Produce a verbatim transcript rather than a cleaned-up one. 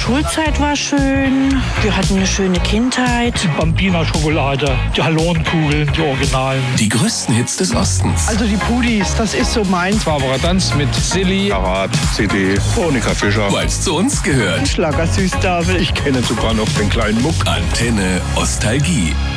Schulzeit war schön. Wir hatten eine schöne Kindheit. Die Bambina-Schokolade, die Hallonenkugeln, die Originalen. Die größten Hits des Ostens. Also die Pudis, das ist so meins. Barbara Danz mit Silly. Karat, C D, Monika Fischer. Weil es zu uns gehört. Schlager Süßtafel. Ich kenne sogar noch den kleinen Muck. Antenne Ostalgie.